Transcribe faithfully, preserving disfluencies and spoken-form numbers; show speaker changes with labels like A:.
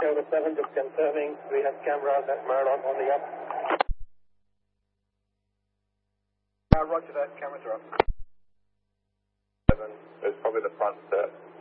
A: Delta seven, just confirming we have cameras at Marilon on the up.
B: Uh, roger that, cameras are up.
C: Seven is probably the front set.